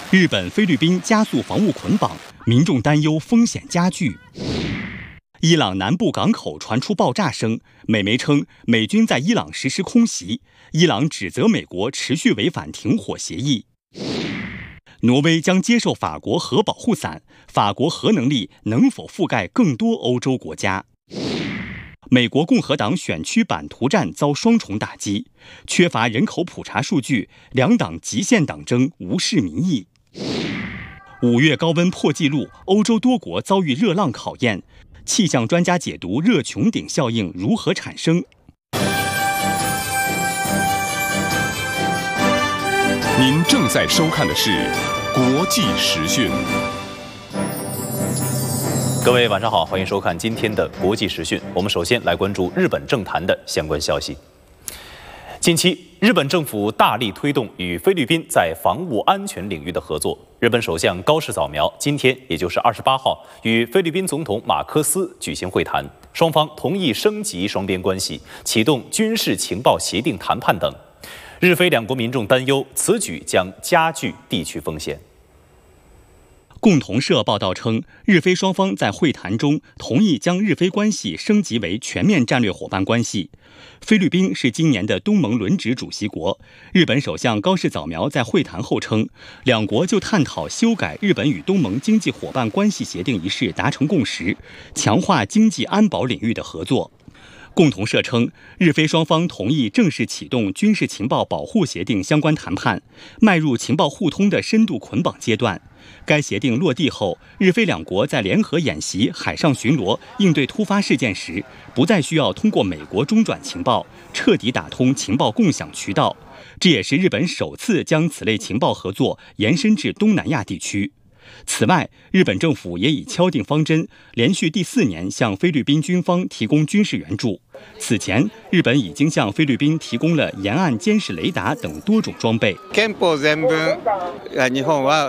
日本、菲律宾加速防务捆绑，民众担忧风险加剧。伊朗南部港口传出爆炸声，美媒称美军在伊朗实施空袭，伊朗指责美国持续违反停火协议。挪威将接受法国核保护伞，法国核能力能否覆盖更多欧洲国家？美国共和党选区版图战遭双重打击，缺乏人口普查数据，两党极限党争无视民意。5月高温破纪录，欧洲多国遭遇热浪考验，气象专家解读热穹顶效应如何产生。 您正在收看的是国际时讯。 各位晚上好，欢迎收看今天的国际时讯。我们首先来关注日本政坛的相关消息。近期，日本政府大力推动与菲律宾在防务安全领域的合作。日本首相高市早苗今天，也就是28号，与菲律宾总统马科斯举行会谈，双方同意升级双边关系，启动军事情报协定谈判等。日菲两国民众担忧此举将加剧地区风险。 共同社报道称，日菲双方在会谈中同意将日菲关系升级为全面战略伙伴关系。菲律宾是今年的东盟轮值主席国。日本首相高市早苗在会谈后称，两国就探讨修改日本与东盟经济伙伴关系协定一事达成共识，强化经济安保领域的合作。共同社称，日菲双方同意正式启动军事情报保护协定相关谈判，迈入情报互通的深度捆绑阶段。该协定落地后，日菲两国在联合演习、海上巡逻、应对突发事件时，不再需要通过美国中转情报，彻底打通情报共享渠道。这也是日本首次将此类情报合作延伸至东南亚地区。此外，日本政府也已敲定方针，连续第4年向菲律宾军方提供军事援助。此前，日本已经向菲律宾提供了沿岸监视雷达等多种装备。 憲法全文日本は